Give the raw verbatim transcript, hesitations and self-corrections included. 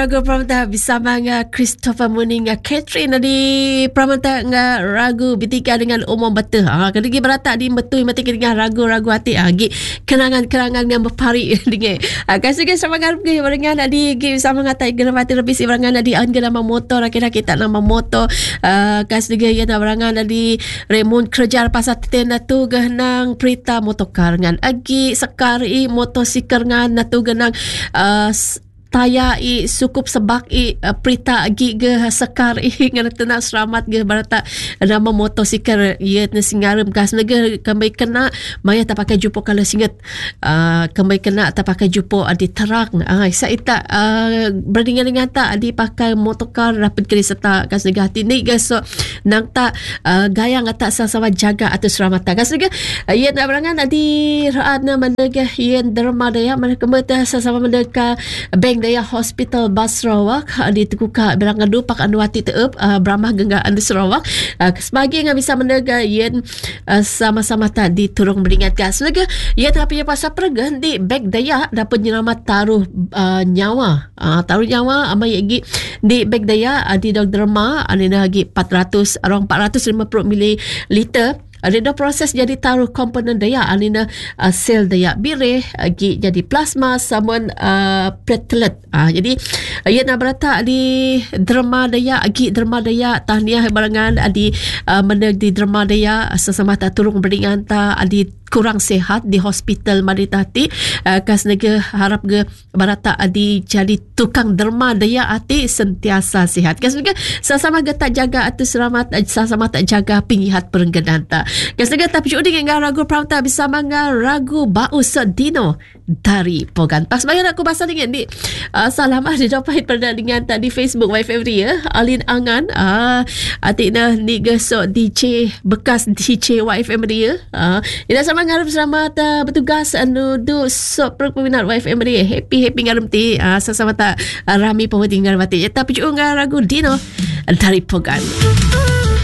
Ragu Pramata bersama dengan Christopher Muning dengan Catherine di Pramata dengan ragu bertiga dengan umum betul. Ha kedegi berata di betul mati dengan ragu-ragu hati ah gi kenangan-kenangan yang berpari dengan. Ha kasih ke sama dengan gi barengan di gi sama ngatai gena mati lebih si barengan di an nama motor kira kita nama motor. Uh, kasih ke ya barengan di Raymond kerja pasal tena tu genang perita motokar dengan agi sekari motosikal dengan tu genang uh, taya i sukup sebak i uh, perita agi ge sekar i ngana tenang selamat ge barata nama motosikal ia na singaram gas nega kembali kena maya tak pakai jupo kalau singet uh, kembali kena tak pakai jupo adi terang ah uh, sa ita uh, berdingan dengan tak adi pakai motokar rapid kali serta gas nega hati ni gas so nang tak uh, gaya ngata sama jaga atau selamat gas nega uh, ia na berangan adi raana menega ia derma daya mereka mata sama mendekat bank daya hospital Bas Sarawak di Tekuka berang adu pak anu hati teup uh, Bramah Gengga anu Sarawak uh, sebagai yang bisa mendengar yen uh, sama-sama tadi turung beringat gas lega ia tapi pasal pergan di beg daya dapat nyelamat taruh uh, nyawa uh, taruh nyawa ama yagi di beg daya uh, di dog derma anina lagi empat ratus arong empat ratus lima puluh mililiter. Ada proses jadi taruh komponen daya alina uh, sel daya bireh agi jadi plasma samun uh, platelet. Uh, jadi uh, ia nak berata di derma daya agi derma daya tahniah barangan adi uh, meneg di derma daya sesama tak turung beringan ta adi kurang sehat di hospital Maditati uh, kas nega harap ge barata adi jadi tukang derma daya ati sentiasa sihat kas nega sama-sama ge tak jaga atau selamat sama-sama tak jaga pingihat perengganan ta kas nega tapi judi dengan ragu Pramata bersama dengan ragu bau sedino dari Pogan pas bayan aku bahasa dengan di uh, salam ada dapat pada dengan tadi Facebook Y F M dia Alin Angan uh, atina ni ge so D J bekas D J Y F M dia uh, ina sama ngarep selamat uh, bertugas anu du so perpeminat Y F M dia happy happy ngarep ti uh, sama-sama tak uh, rami pemati ngarep ti tapi juga ragu Dino dari Pogan.